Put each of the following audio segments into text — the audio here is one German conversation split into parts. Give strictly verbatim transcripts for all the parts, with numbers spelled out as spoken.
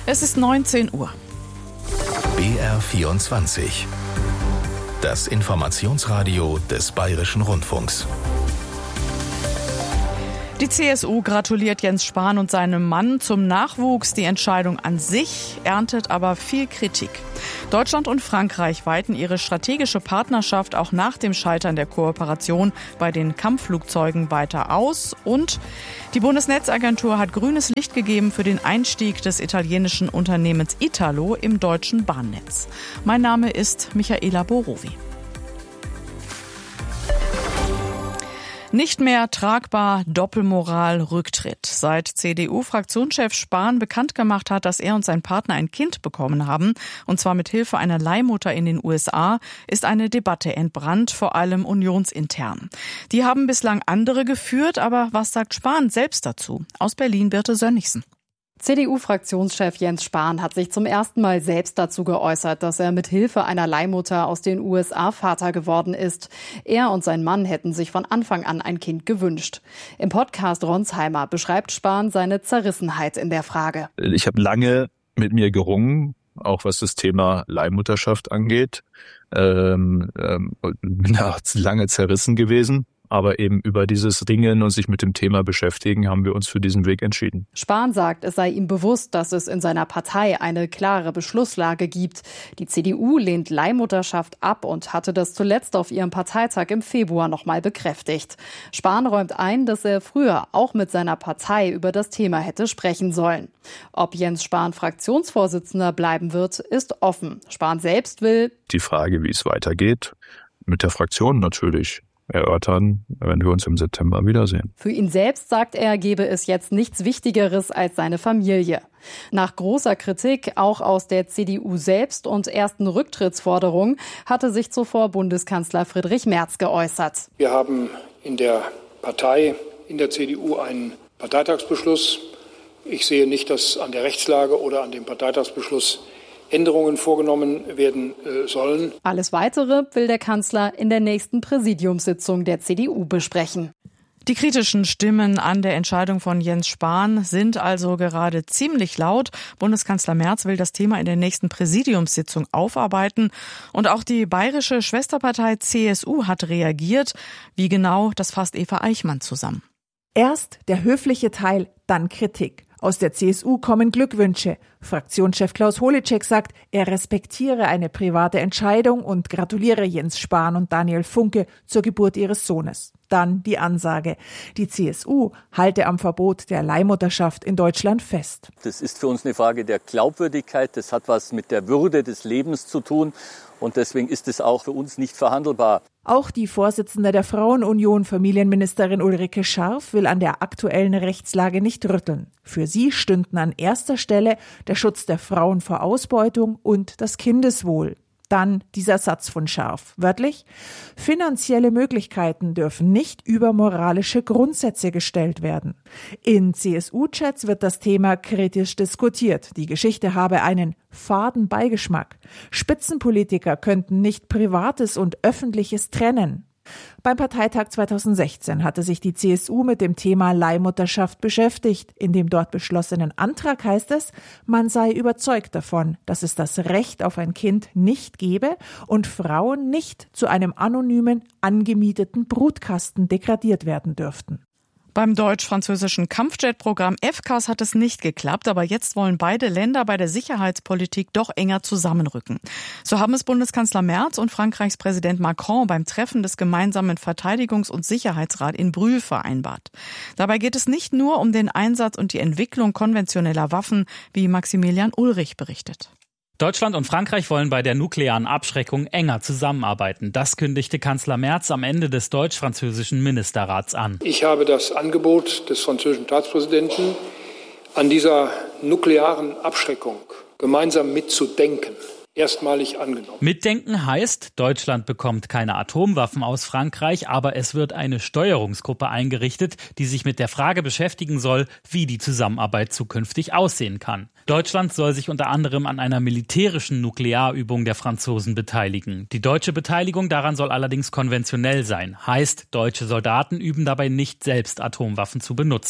Es ist neunzehn Uhr. B R vierundzwanzig. Das Informationsradio des Bayerischen Rundfunks. Die C S U gratuliert Jens Spahn und seinem Mann zum Nachwuchs. Die Entscheidung an sich erntet aber viel Kritik. Deutschland und Frankreich weiten ihre strategische Partnerschaft auch nach dem Scheitern der Kooperation bei den Kampfflugzeugen weiter aus. Und die Bundesnetzagentur hat grünes Licht gegeben für den Einstieg des italienischen Unternehmens Italo im deutschen Bahnnetz. Mein Name ist Michaela Borowi. Nicht mehr tragbar, Doppelmoral, Rücktritt. Seit C D U-Fraktionschef Spahn bekannt gemacht hat, dass er und sein Partner ein Kind bekommen haben, und zwar mit Hilfe einer Leihmutter in den U S A, ist eine Debatte entbrannt, vor allem unionsintern. Die haben bislang andere geführt, aber was sagt Spahn selbst dazu? Aus Berlin, Birte Sönnigsen. C D U-Fraktionschef Jens Spahn hat sich zum ersten Mal selbst dazu geäußert, dass er mit Hilfe einer Leihmutter aus den U S A Vater geworden ist. Er und sein Mann hätten sich von Anfang an ein Kind gewünscht. Im Podcast Ronsheimer beschreibt Spahn seine Zerrissenheit in der Frage. Ich habe lange mit mir gerungen, auch was das Thema Leihmutterschaft angeht. Ähm, ähm, bin auch lange zerrissen gewesen. Aber eben über dieses Ringen und sich mit dem Thema beschäftigen, haben wir uns für diesen Weg entschieden. Spahn sagt, es sei ihm bewusst, dass es in seiner Partei eine klare Beschlusslage gibt. Die C D U lehnt Leihmutterschaft ab und hatte das zuletzt auf ihrem Parteitag im Februar nochmal bekräftigt. Spahn räumt ein, dass er früher auch mit seiner Partei über das Thema hätte sprechen sollen. Ob Jens Spahn Fraktionsvorsitzender bleiben wird, ist offen. Spahn selbst will die Frage, wie es weitergeht, mit der Fraktion natürlich erörtern, wenn wir uns im September wiedersehen. Für ihn selbst, sagt er, gebe es jetzt nichts Wichtigeres als seine Familie. Nach großer Kritik, auch aus der C D U selbst und ersten Rücktrittsforderungen, hatte sich zuvor Bundeskanzler Friedrich Merz geäußert. Wir haben in der Partei, in der C D U einen Parteitagsbeschluss. Ich sehe nicht, dass an der Rechtslage oder an dem Parteitagsbeschluss Änderungen vorgenommen werden äh, sollen. Alles Weitere will der Kanzler in der nächsten Präsidiumssitzung der C D U besprechen. Die kritischen Stimmen an der Entscheidung von Jens Spahn sind also gerade ziemlich laut. Bundeskanzler Merz will das Thema in der nächsten Präsidiumssitzung aufarbeiten. Und auch die bayerische Schwesterpartei C S U hat reagiert. Wie genau, das fasst Eva Eichmann zusammen. Erst der höfliche Teil, dann Kritik. Aus der C S U kommen Glückwünsche. Fraktionschef Klaus Holecek sagt, er respektiere eine private Entscheidung und gratuliere Jens Spahn und Daniel Funke zur Geburt ihres Sohnes. Dann die Ansage. Die C S U halte am Verbot der Leihmutterschaft in Deutschland fest. Das ist für uns eine Frage der Glaubwürdigkeit. Das hat was mit der Würde des Lebens zu tun. Und deswegen ist es auch für uns nicht verhandelbar. Auch die Vorsitzende der Frauenunion, Familienministerin Ulrike Scharf, will an der aktuellen Rechtslage nicht rütteln. Für sie stünden an erster Stelle der Schutz der Frauen vor Ausbeutung und das Kindeswohl. Dann dieser Satz von Scharf, wörtlich: Finanzielle Möglichkeiten dürfen nicht über moralische Grundsätze gestellt werden. In C S U-Chats wird das Thema kritisch diskutiert. Die Geschichte habe einen faden Beigeschmack. Spitzenpolitiker könnten nicht Privates und Öffentliches trennen. Beim Parteitag zweitausendsechzehn hatte sich die C S U mit dem Thema Leihmutterschaft beschäftigt. In dem dort beschlossenen Antrag heißt es, man sei überzeugt davon, dass es das Recht auf ein Kind nicht gebe und Frauen nicht zu einem anonymen, angemieteten Brutkasten degradiert werden dürften. Beim deutsch-französischen Kampfjet-Programm F C A S hat es nicht geklappt, aber jetzt wollen beide Länder bei der Sicherheitspolitik doch enger zusammenrücken. So haben es Bundeskanzler Merz und Frankreichs Präsident Macron beim Treffen des gemeinsamen Verteidigungs- und Sicherheitsrats in Brühl vereinbart. Dabei geht es nicht nur um den Einsatz und die Entwicklung konventioneller Waffen, wie Maximilian Ulrich berichtet. Deutschland und Frankreich wollen bei der nuklearen Abschreckung enger zusammenarbeiten. Das kündigte Kanzler Merz am Ende des deutsch-französischen Ministerrats an. Ich habe das Angebot des französischen Staatspräsidenten, an dieser nuklearen Abschreckung gemeinsam mitzudenken, erstmalig angenommen. Mitdenken heißt, Deutschland bekommt keine Atomwaffen aus Frankreich, aber es wird eine Steuerungsgruppe eingerichtet, die sich mit der Frage beschäftigen soll, wie die Zusammenarbeit zukünftig aussehen kann. Deutschland soll sich unter anderem an einer militärischen Nuklearübung der Franzosen beteiligen. Die deutsche Beteiligung daran soll allerdings konventionell sein. Heißt, deutsche Soldaten üben dabei nicht selbst Atomwaffen zu benutzen.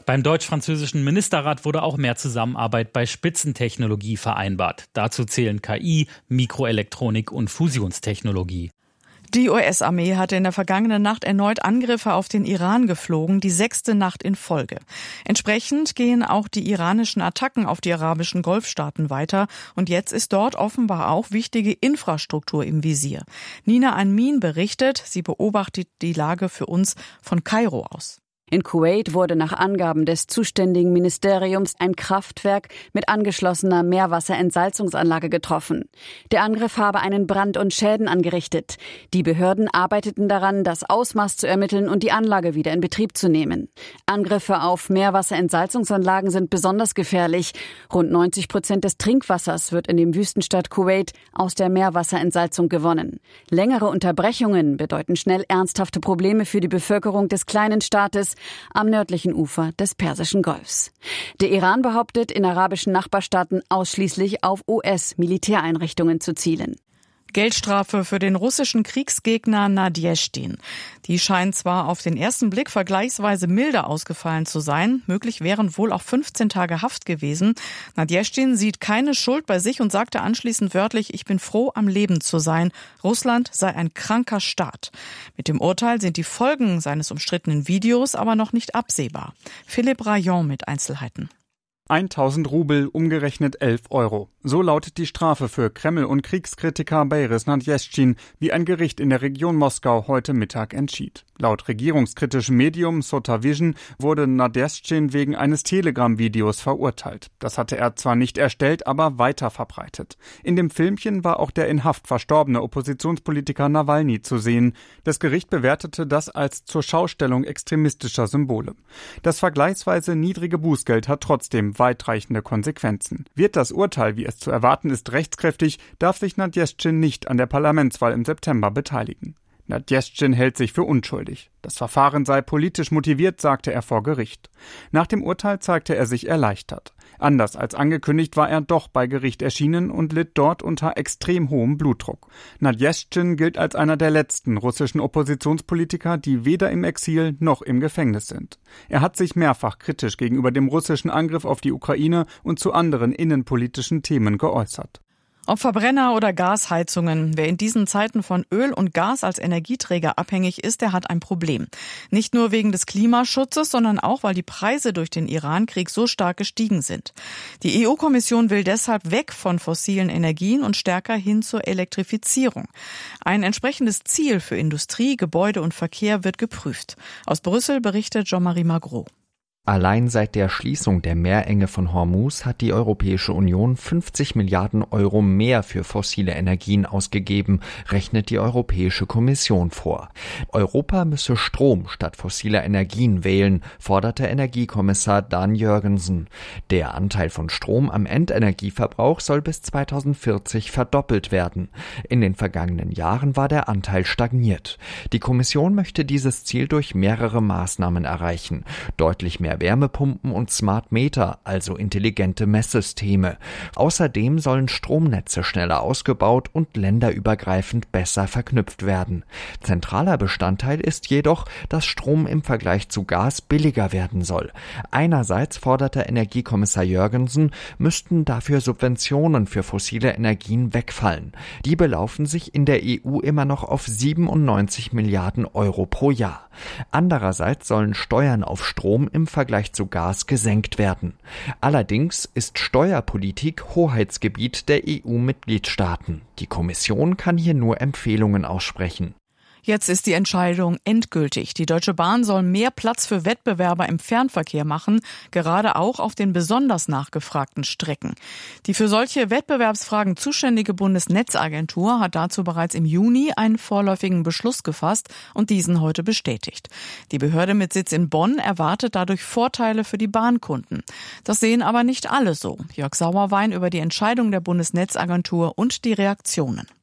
Beim deutsch-französischen Ministerrat wurde auch mehr Zusammenarbeit bei Spitzentechnologie vereinbart. Dazu zählen K I, Mikroelektronik und Fusionstechnologie. Die U S-Armee hatte in der vergangenen Nacht erneut Angriffe auf den Iran geflogen, die sechste Nacht in Folge. Entsprechend gehen auch die iranischen Attacken auf die arabischen Golfstaaten weiter. Und jetzt ist dort offenbar auch wichtige Infrastruktur im Visier. Nina Anmin berichtet, sie beobachtet die Lage für uns von Kairo aus. In Kuwait wurde nach Angaben des zuständigen Ministeriums ein Kraftwerk mit angeschlossener Meerwasserentsalzungsanlage getroffen. Der Angriff habe einen Brand und Schäden angerichtet. Die Behörden arbeiteten daran, das Ausmaß zu ermitteln und die Anlage wieder in Betrieb zu nehmen. Angriffe auf Meerwasserentsalzungsanlagen sind besonders gefährlich. Rund neunzig Prozent des Trinkwassers wird in dem Wüstenstaat Kuwait aus der Meerwasserentsalzung gewonnen. Längere Unterbrechungen bedeuten schnell ernsthafte Probleme für die Bevölkerung des kleinen Staates am nördlichen Ufer des Persischen Golfs. Der Iran behauptet, in arabischen Nachbarstaaten ausschließlich auf U S-Militäreinrichtungen zu zielen. Geldstrafe für den russischen Kriegsgegner Nadjeschtin. Die scheint zwar auf den ersten Blick vergleichsweise milder ausgefallen zu sein. Möglich wären wohl auch fünfzehn Tage Haft gewesen. Nadjeschtin sieht keine Schuld bei sich und sagte anschließend wörtlich, ich bin froh, am Leben zu sein. Russland sei ein kranker Staat. Mit dem Urteil sind die Folgen seines umstrittenen Videos aber noch nicht absehbar. Philipp Rayon mit Einzelheiten. tausend Rubel, umgerechnet elf Euro. So lautet die Strafe für Kreml- und Kriegskritiker Boris Nadjeschtin, wie ein Gericht in der Region Moskau heute Mittag entschied. Laut regierungskritischem Medium Sotavision wurde Nadjeschtin wegen eines Telegram-Videos verurteilt. Das hatte er zwar nicht erstellt, aber weiter verbreitet. In dem Filmchen war auch der in Haft verstorbene Oppositionspolitiker Nawalny zu sehen. Das Gericht bewertete das als zur Schaustellung extremistischer Symbole. Das vergleichsweise niedrige Bußgeld hat trotzdem weitreichende Konsequenzen. Wird das Urteil, wie es zu erwarten ist, rechtskräftig, darf sich Nadjeschtin nicht an der Parlamentswahl im September beteiligen. Nadjeschtin hält sich für unschuldig. Das Verfahren sei politisch motiviert, sagte er vor Gericht. Nach dem Urteil zeigte er sich erleichtert. Anders als angekündigt war er doch bei Gericht erschienen und litt dort unter extrem hohem Blutdruck. Nadjeschtin gilt als einer der letzten russischen Oppositionspolitiker, die weder im Exil noch im Gefängnis sind. Er hat sich mehrfach kritisch gegenüber dem russischen Angriff auf die Ukraine und zu anderen innenpolitischen Themen geäußert. Ob Verbrenner oder Gasheizungen, wer in diesen Zeiten von Öl und Gas als Energieträger abhängig ist, der hat ein Problem. Nicht nur wegen des Klimaschutzes, sondern auch, weil die Preise durch den Iran-Krieg so stark gestiegen sind. Die E U-Kommission will deshalb weg von fossilen Energien und stärker hin zur Elektrifizierung. Ein entsprechendes Ziel für Industrie, Gebäude und Verkehr wird geprüft. Aus Brüssel berichtet Jean-Marie Magro. Allein seit der Schließung der Meerenge von Hormuz hat die Europäische Union fünfzig Milliarden Euro mehr für fossile Energien ausgegeben, rechnet die Europäische Kommission vor. Europa müsse Strom statt fossiler Energien wählen, forderte Energiekommissar Dan Jørgensen. Der Anteil von Strom am Endenergieverbrauch soll bis zweitausendvierzig verdoppelt werden. In den vergangenen Jahren war der Anteil stagniert. Die Kommission möchte dieses Ziel durch mehrere Maßnahmen erreichen. Deutlich mehr Wärmepumpen und Smart Meter, also intelligente Messsysteme. Außerdem sollen Stromnetze schneller ausgebaut und länderübergreifend besser verknüpft werden. Zentraler Bestandteil ist jedoch, dass Strom im Vergleich zu Gas billiger werden soll. Einerseits forderte Energiekommissar Jørgensen, müssten dafür Subventionen für fossile Energien wegfallen. Die belaufen sich in der E U immer noch auf siebenundneunzig Milliarden Euro pro Jahr. Andererseits sollen Steuern auf Strom im Vergleich zu Gas gesenkt werden. Allerdings ist Steuerpolitik Hoheitsgebiet der E U-Mitgliedstaaten. Die Kommission kann hier nur Empfehlungen aussprechen. Jetzt ist die Entscheidung endgültig. Die Deutsche Bahn soll mehr Platz für Wettbewerber im Fernverkehr machen, gerade auch auf den besonders nachgefragten Strecken. Die für solche Wettbewerbsfragen zuständige Bundesnetzagentur hat dazu bereits im Juni einen vorläufigen Beschluss gefasst und diesen heute bestätigt. Die Behörde mit Sitz in Bonn erwartet dadurch Vorteile für die Bahnkunden. Das sehen aber nicht alle so. Jörg Sauerwein über die Entscheidung der Bundesnetzagentur und die Reaktionen.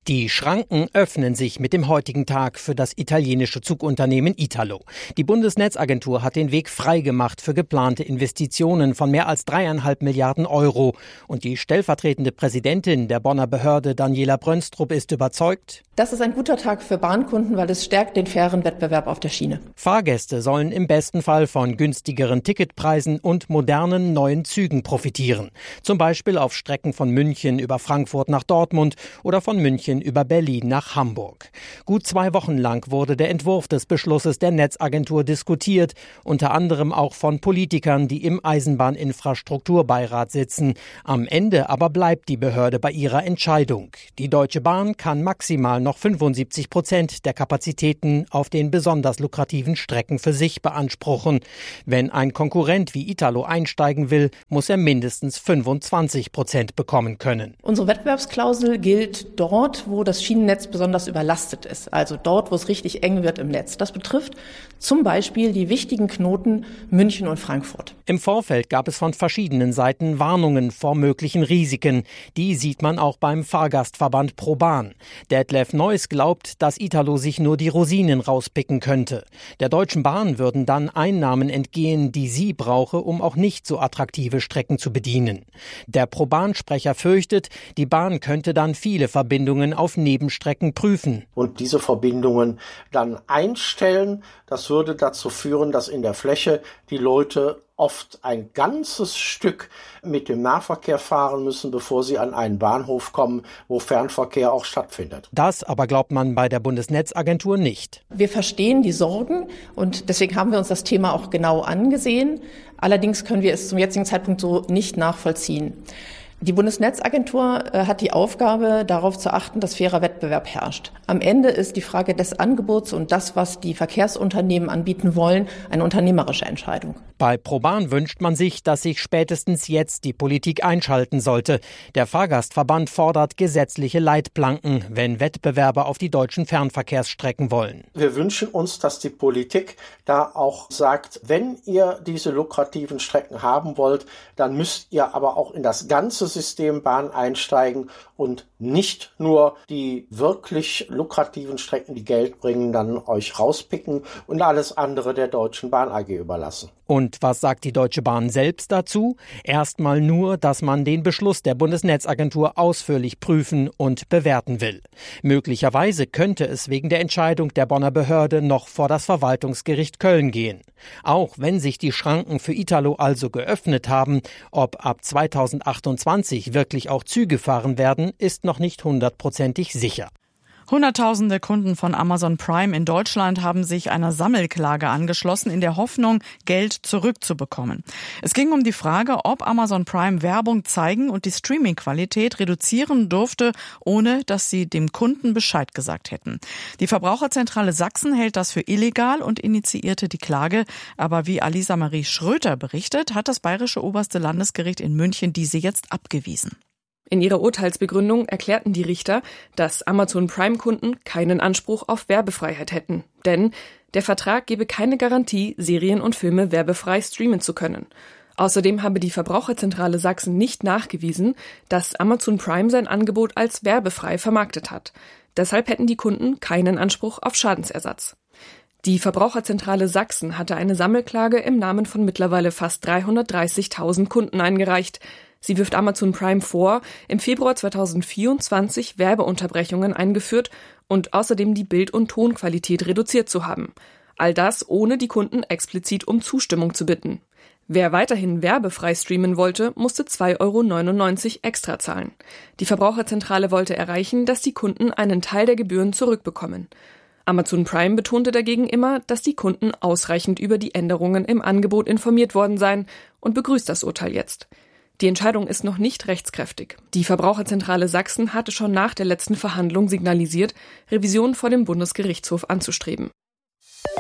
Die Schranken öffnen sich mit dem heutigen Tag für das italienische Zugunternehmen Italo. Die Bundesnetzagentur hat den Weg freigemacht für geplante Investitionen von mehr als dreieinhalb Milliarden Euro. Und die stellvertretende Präsidentin der Bonner Behörde, Daniela Brönstrup, ist überzeugt: Das ist ein guter Tag für Bahnkunden, weil es stärkt den fairen Wettbewerb auf der Schiene. Fahrgäste sollen im besten Fall von günstigeren Ticketpreisen und modernen neuen Zügen profitieren. Zum Beispiel auf Strecken von München über Frankfurt nach Dortmund oder von München über Berlin nach Hamburg. Gut zwei Wochen lang wurde der Entwurf des Beschlusses der Netzagentur diskutiert, unter anderem auch von Politikern, die im Eisenbahninfrastrukturbeirat sitzen. Am Ende aber bleibt die Behörde bei ihrer Entscheidung. Die Deutsche Bahn kann maximal noch fünfundsiebzig Prozent der Kapazitäten auf den besonders lukrativen Strecken für sich beanspruchen. Wenn ein Konkurrent wie Italo einsteigen will, muss er mindestens fünfundzwanzig Prozent bekommen können. Unsere Wettbewerbsklausel gilt dort, wo das Schienennetz besonders überlastet ist, also dort, wo es richtig eng wird im Netz. Das betrifft zum Beispiel die wichtigen Knoten München und Frankfurt. Im Vorfeld gab es von verschiedenen Seiten Warnungen vor möglichen Risiken. Die sieht man auch beim Fahrgastverband ProBahn. Detlef Neuss glaubt, dass Italo sich nur die Rosinen rauspicken könnte. Der Deutschen Bahn würden dann Einnahmen entgehen, die sie brauche, um auch nicht so attraktive Strecken zu bedienen. Der ProBahn-Sprecher fürchtet, die Bahn könnte dann viele Verbindungen auf Nebenstrecken prüfen. Und diese Verbindungen dann einstellen, das würde dazu führen, dass in der Fläche die Leute oft ein ganzes Stück mit dem Nahverkehr fahren müssen, bevor sie an einen Bahnhof kommen, wo Fernverkehr auch stattfindet. Das aber glaubt man bei der Bundesnetzagentur nicht. Wir verstehen die Sorgen und deswegen haben wir uns das Thema auch genau angesehen. Allerdings können wir es zum jetzigen Zeitpunkt so nicht nachvollziehen. Die Bundesnetzagentur äh, hat die Aufgabe, darauf zu achten, dass fairer Wettbewerb herrscht. Am Ende ist die Frage des Angebots und das, was die Verkehrsunternehmen anbieten wollen, eine unternehmerische Entscheidung. Bei ProBahn wünscht man sich, dass sich spätestens jetzt die Politik einschalten sollte. Der Fahrgastverband fordert gesetzliche Leitplanken, wenn Wettbewerber auf die deutschen Fernverkehrsstrecken wollen. Wir wünschen uns, dass die Politik da auch sagt, wenn ihr diese lukrativen Strecken haben wollt, dann müsst ihr aber auch in das ganze System Bahn einsteigen und nicht nur die wirklich lukrativen Strecken, die Geld bringen, dann euch rauspicken und alles andere der Deutschen Bahn A G überlassen. Und was sagt die Deutsche Bahn selbst dazu? Erstmal nur, dass man den Beschluss der Bundesnetzagentur ausführlich prüfen und bewerten will. Möglicherweise könnte es wegen der Entscheidung der Bonner Behörde noch vor das Verwaltungsgericht Köln gehen. Auch wenn sich die Schranken für Italo also geöffnet haben, ob ab zweitausendachtundzwanzig wirklich auch Züge fahren werden, ist noch nicht hundertprozentig sicher. Hunderttausende Kunden von Amazon Prime in Deutschland haben sich einer Sammelklage angeschlossen, in der Hoffnung, Geld zurückzubekommen. Es ging um die Frage, ob Amazon Prime Werbung zeigen und die Streaming-Qualität reduzieren durfte, ohne dass sie dem Kunden Bescheid gesagt hätten. Die Verbraucherzentrale Sachsen hält das für illegal und initiierte die Klage. Aber wie Alisa Marie Schröter berichtet, hat das Bayerische Oberste Landesgericht in München diese jetzt abgewiesen. In ihrer Urteilsbegründung erklärten die Richter, dass Amazon Prime-Kunden keinen Anspruch auf Werbefreiheit hätten. Denn der Vertrag gebe keine Garantie, Serien und Filme werbefrei streamen zu können. Außerdem habe die Verbraucherzentrale Sachsen nicht nachgewiesen, dass Amazon Prime sein Angebot als werbefrei vermarktet hat. Deshalb hätten die Kunden keinen Anspruch auf Schadensersatz. Die Verbraucherzentrale Sachsen hatte eine Sammelklage im Namen von mittlerweile fast dreihundertdreißigtausend Kunden eingereicht. Sie wirft Amazon Prime vor, im Februar zweitausendvierundzwanzig Werbeunterbrechungen eingeführt und außerdem die Bild- und Tonqualität reduziert zu haben. All das, ohne die Kunden explizit um Zustimmung zu bitten. Wer weiterhin werbefrei streamen wollte, musste zwei Euro neunundneunzig extra zahlen. Die Verbraucherzentrale wollte erreichen, dass die Kunden einen Teil der Gebühren zurückbekommen. Amazon Prime betonte dagegen immer, dass die Kunden ausreichend über die Änderungen im Angebot informiert worden seien und begrüßt das Urteil jetzt. Die Entscheidung ist noch nicht rechtskräftig. Die Verbraucherzentrale Sachsen hatte schon nach der letzten Verhandlung signalisiert, Revision vor dem Bundesgerichtshof anzustreben.